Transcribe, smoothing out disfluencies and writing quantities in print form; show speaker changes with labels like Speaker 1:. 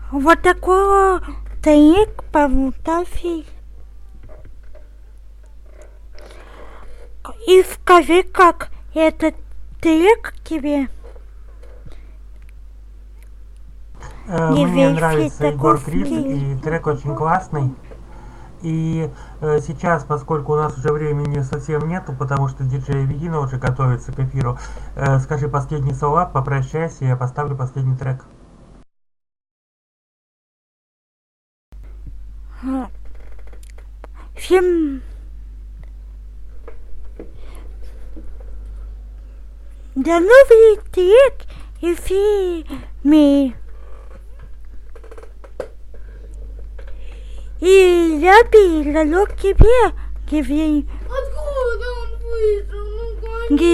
Speaker 1: Вот такой трек по Мутафи. И скажи, как этот трек тебе?
Speaker 2: Мне нравится Егор Крид, и трек очень классный. И сейчас, поскольку у нас уже времени совсем нету, потому что диджей Вегина уже готовится к эфиру, скажи последние слова, попрощайся, и я поставлю последний трек.
Speaker 1: Всем до новых встреч в эфире. И я передаю тебе, Евгений.
Speaker 3: Откуда он вышел?